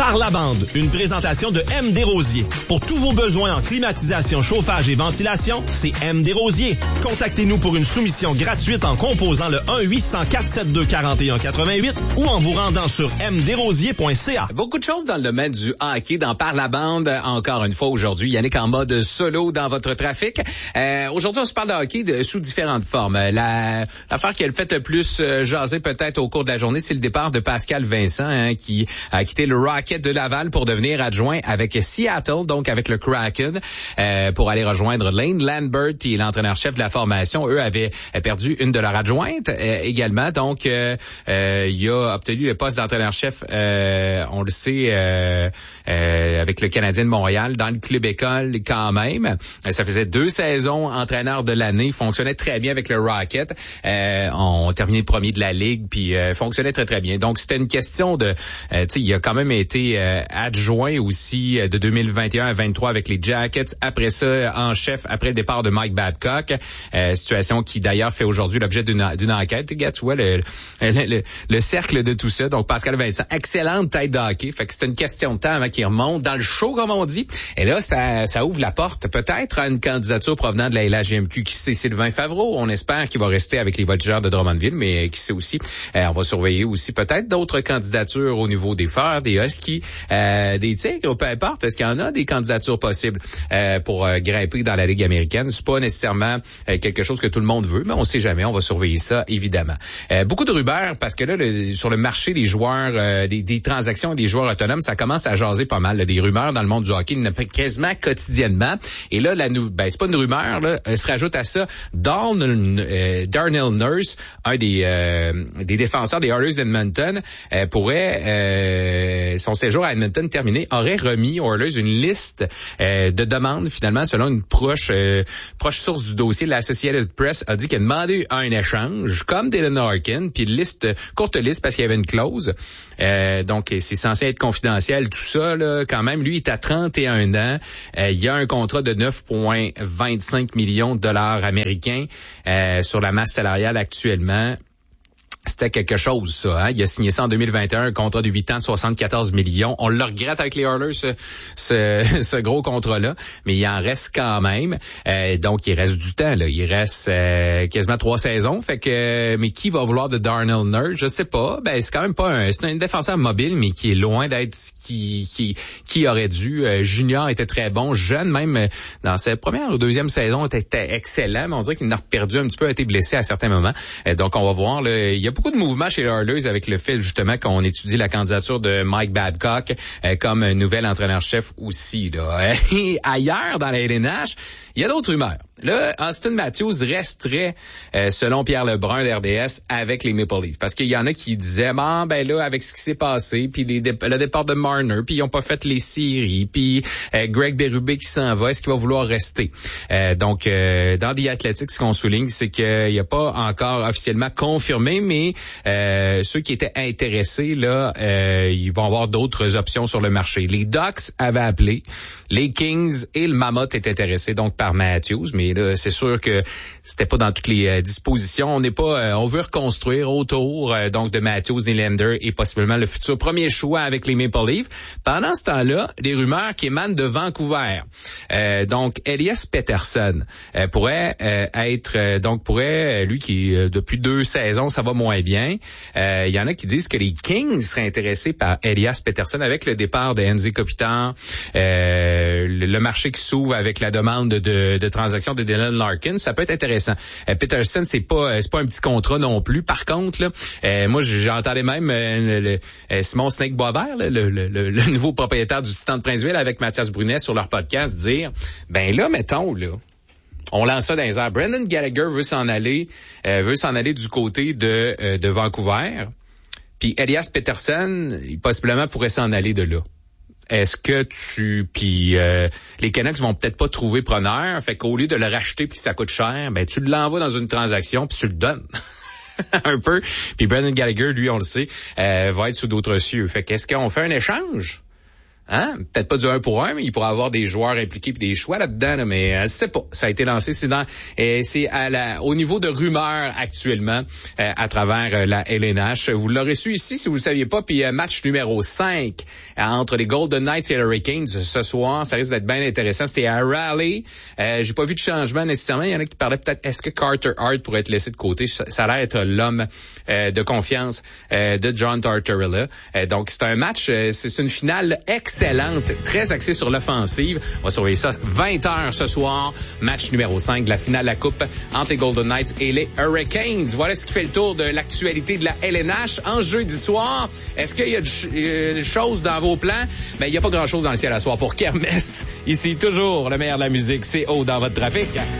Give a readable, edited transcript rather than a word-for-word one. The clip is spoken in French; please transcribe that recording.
Par la bande, une présentation de M. Desrosiers. Pour tous vos besoins en climatisation, chauffage et ventilation, c'est M. Desrosiers. Contactez-nous pour une soumission gratuite en composant le 1-800-472-4188 ou en vous rendant sur mdesrosiers.ca. Beaucoup de choses dans le domaine du hockey, dans Par la bande. Encore une fois aujourd'hui, Yannick en mode solo dans votre trafic. Aujourd'hui, on se parle de hockey sous différentes formes. L'affaire qui a le fait le plus jaser peut-être au cours de la journée, c'est le départ de Pascal Vincent, qui a quitté le Rocket de Laval pour devenir adjoint avec Seattle, donc avec le Kraken, pour aller rejoindre Lane Lambert, qui est l'entraîneur-chef de la formation. Eux avaient perdu une de leurs adjointes également, donc il a obtenu le poste d'entraîneur-chef, on le sait, avec le Canadien de Montréal, dans le club école quand même. Ça faisait 2 saisons entraîneur de l'année, il fonctionnait très bien avec le Rocket. On terminait premier de la ligue, puis fonctionnait très très bien. Donc c'était une question de, tu sais, il a quand même été adjoint aussi de 2021 à 23 avec les Jackets. Après ça, en chef après le départ de Mike Babcock. Situation qui d'ailleurs fait aujourd'hui l'objet d'une enquête. Regarde, tu vois le cercle de tout ça. Donc Pascal Vincent, excellente tête de hockey. Fait que c'est une question de temps avant qu'il remonte dans le show, comme on dit. Et là, ça ouvre la porte peut-être à une candidature provenant de la LHJMQ. Qui sait, Sylvain Favreau. On espère qu'il va rester avec les Voltigeurs de Drummondville, mais qui sait aussi, on va surveiller aussi peut-être d'autres candidatures au niveau des Feurs, des Huskies, des Tigres, peu importe. Est-ce qu'il y en a des candidatures possibles pour grimper dans la Ligue américaine? C'est pas nécessairement quelque chose que tout le monde veut, mais on sait jamais. On va surveiller ça, évidemment. Beaucoup de rumeurs, parce que là, sur le marché des joueurs, des transactions des joueurs autonomes, ça commence à jaser pas mal. Là, des rumeurs dans le monde du hockey, il y en a quasiment quotidiennement. Et là, c'est pas une rumeur, là, se rajoute à ça Darnell Nurse, un des défenseurs des Oilers d'Edmonton, pourrait, son séjour à Edmonton terminé, aurait remis aux Oilers une liste de demandes, finalement, selon une proche source du dossier. L'Associated Press a dit qu'il a demandé un échange, comme Dylan Larkin, puis courte liste parce qu'il y avait une clause. Donc, c'est censé être confidentiel, tout ça, là, quand même. Lui, il est à 31 ans. Il a un contrat de 9,25 millions de dollars américains sur la masse salariale actuellement. C'était quelque chose, ça. Hein? Il a signé ça en 2021, un contrat de 8 ans, 74 millions. On le regrette avec les Oilers, ce gros contrat-là, mais il en reste quand même. Donc, il reste du temps. Là. Il reste quasiment 3 saisons. Fait que, mais qui va vouloir de Darnell Nurse? Je sais pas. Ben, c'est quand même pas c'est un défenseur mobile, mais qui est loin d'être qui aurait dû. Junior était très bon. Jeune, même dans sa première ou deuxième saison, était excellent, mais on dirait qu'il en a perdu un petit peu, a été blessé à certains moments. Donc, on va voir. Là, il y a beaucoup de mouvements chez les Oilers avec le fait justement qu'on étudie la candidature de Mike Babcock comme nouvel entraîneur-chef aussi. Là. Et ailleurs dans la LNH, il y a d'autres rumeurs. Là, Austin Matthews resterait, selon Pierre Lebrun d'RDS, avec les Maple Leafs. Parce qu'il y en a qui disaient, ben là, avec ce qui s'est passé, puis le départ de Marner, puis ils n'ont pas fait les séries, puis Greg Berube qui s'en va, est-ce qu'il va vouloir rester? Donc, dans The Athletic, ce qu'on souligne, c'est qu'il n'y a pas encore officiellement confirmé, mais ceux qui étaient intéressés, là, ils vont avoir d'autres options sur le marché. Les Ducks avaient appelé, les Kings et le Mammoth étaient intéressés, donc par Matthews, mais là, c'est sûr que c'était pas dans toutes les dispositions. On veut reconstruire autour donc de Matthews, Nylander et possiblement le futur premier choix avec les Maple Leafs. Pendant ce temps-là, des rumeurs qui émanent de Vancouver. Donc, Elias Pettersson pourrait lui qui depuis 2 saisons, ça va moins bien. Il y en a qui disent que les Kings seraient intéressés par Elias Pettersson avec le départ de Anze Kopitar, le marché qui s'ouvre avec la demande de transaction de Dylan Larkin, ça peut être intéressant. Pettersson, c'est pas un petit contrat non plus. Par contre, là, moi j'entendais même Simon Snake Boisvert, là, le nouveau propriétaire du Titan de Princeville, avec Mathias Brunet sur leur podcast, dire ben là, mettons, là, on lance ça dans les airs. Brendan Gallagher veut s'en aller du côté de Vancouver. Puis Elias Pettersson, possiblement pourrait s'en aller de là. Est-ce que les Canucks vont peut-être pas trouver preneur, fait qu'au lieu de le racheter puis ça coûte cher, ben tu l'envoies dans une transaction puis tu le donnes. Un peu. Puis Brendan Gallagher, lui, on le sait, va être sous d'autres cieux. Fait qu'est-ce qu'on fait un échange? Hein? Peut-être pas du 1 pour 1, mais il pourrait avoir des joueurs impliqués puis des choix là-dedans, là, mais je sais pas. Ça a été lancé, c'est au niveau de rumeurs actuellement à travers la LNH. Vous l'aurez su ici si vous le saviez pas. Puis match numéro 5 entre les Golden Knights et les Hurricanes ce soir. Ça risque d'être bien intéressant. C'était à Raleigh. J'ai pas vu de changement nécessairement. Il y en a qui parlaient peut-être est-ce que Carter Hart pourrait être laissé de côté. Ça a l'air d'être l'homme de confiance de John Tortorella. Donc c'est un match, c'est une finale excellente, très axée sur l'offensive. On va surveiller ça 20h ce soir. Match numéro 5 de la finale de la Coupe entre les Golden Knights et les Hurricanes. Voilà ce qui fait le tour de l'actualité de la LNH en jeudi soir. Est-ce qu'il y a des choses dans vos plans? Ben, il n'y a pas grand-chose dans le ciel à soir pour Kermesse. Ici, toujours le meilleur de la musique. C'est haut dans votre trafic.